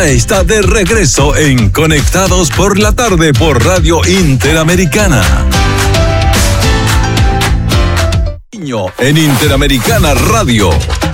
ya está de regreso en Conectados por la Tarde por Radio Interamericana. En Interamericana Radio.